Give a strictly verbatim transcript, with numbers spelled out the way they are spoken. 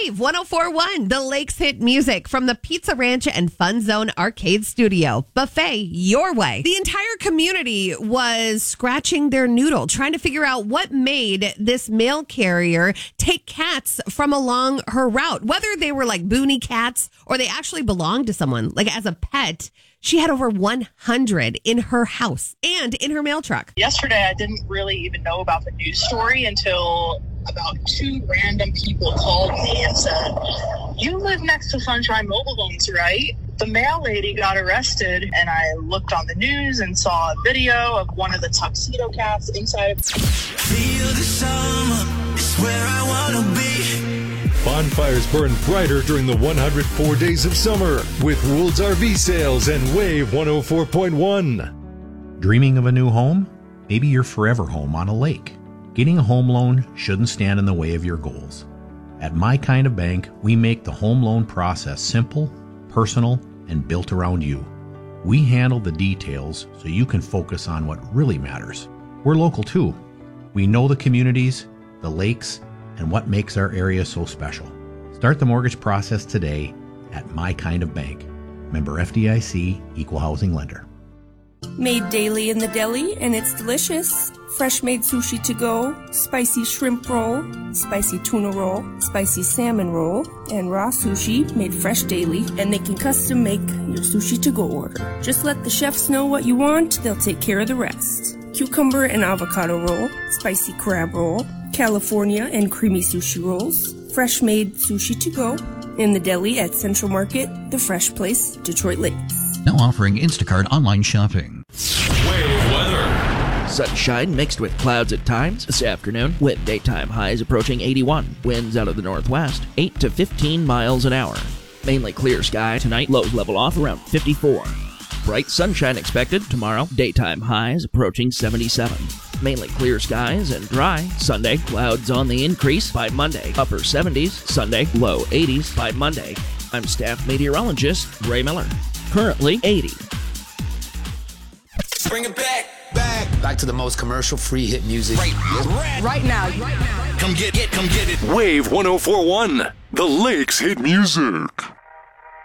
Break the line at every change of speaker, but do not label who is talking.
Wave one oh four point one, the Lakes hit music from the Pizza Ranch and Fun Zone Arcade Studio. Buffet your way. The entire community was scratching their noodle, trying to figure out what made this mail carrier take cats from along her route. Whether they were like boony cats or they actually belonged to someone, like as a pet. She had over one hundred in her house and in her mail truck.
Yesterday, I didn't really even know about the news story until about two random people called me and said, "You live next to Sunshine Mobile Homes, right?" The mail lady got arrested, and I looked on the news and saw a video of one of the tuxedo cats inside. Feel the summer is where I want to be.
Bonfires burn brighter during the one hundred four days of summer with Rules R V sales and Wave one oh four point one.
Dreaming of a new home? Maybe your forever home on a lake. Getting a home loan shouldn't stand in the way of your goals. At My Kind of Bank, we make the home loan process simple, personal, and built around you. We handle the details so you can focus on what really matters. We're local too. We know the communities, the lakes, and what makes our area so special. Start the mortgage process today at My Kind of Bank. Member F D I C, Equal Housing Lender.
Made daily in the deli, and it's delicious. Fresh made sushi to go, spicy shrimp roll, spicy tuna roll, spicy salmon roll, and raw sushi made fresh daily, and they can custom make your sushi to go order. Just let the chefs know what you want, they'll take care of the rest. Cucumber and avocado roll, spicy crab roll, California and creamy sushi rolls, fresh made sushi to go, in the deli at Central Market, The Fresh Place, Detroit Lakes.
Now offering Instacart online shopping.
Wave weather.
Sunshine mixed with clouds at times this afternoon, with daytime highs approaching eighty-one. Winds out of the northwest, eight to fifteen miles an hour. Mainly clear sky tonight, lows level off around fifty-four. Bright sunshine expected tomorrow, daytime highs approaching seventy-seven. Mainly clear skies and dry. Sunday, clouds on the increase by Monday. Upper seventies, Sunday, low eighties by Monday. I'm staff meteorologist Ray Miller. Currently eighty.
Bring it back, back,
back to the most commercial-free hit music.
Right, right,
right now, right now.
Come get it, come get it.
Wave one oh four point one, the Lakes hit music.